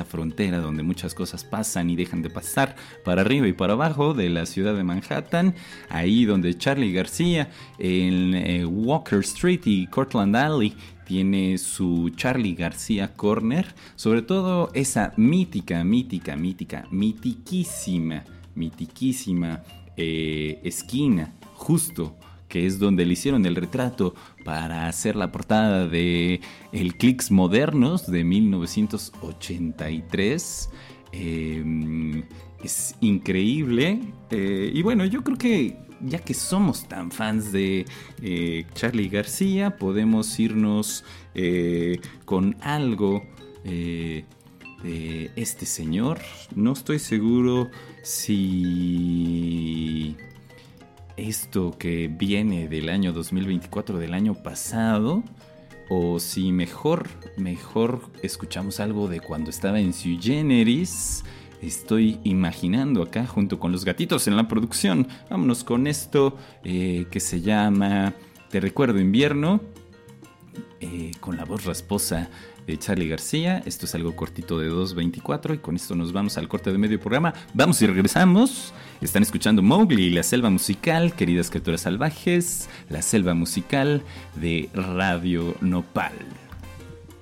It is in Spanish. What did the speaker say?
frontera donde muchas cosas pasan y dejan de pasar, para arriba y para abajo de la ciudad de Manhattan, ahí donde Charly García en Walker Street y Cortlandt Alley tiene su Charly García Corner, sobre todo esa mitiquísima esquina, justo, que es donde le hicieron el retrato para hacer la portada de el Clicks Modernos de 1983. Es increíble. Y bueno, yo creo que ya que somos tan fans de Charly García, podemos irnos con algo de este señor. No estoy seguro si esto que viene del año 2024, del año pasado, o si mejor escuchamos algo de cuando estaba en Sui Generis. Estoy imaginando acá junto con los gatitos en la producción. Vámonos con esto que se llama Te Recuerdo Invierno, con la voz rasposa de Charly García. Esto es algo cortito de 2:24 y con esto nos vamos al corte de medio programa. Vamos y regresamos. Están escuchando Mowgli y la selva musical, queridas criaturas salvajes, la selva musical de Radio Nopal.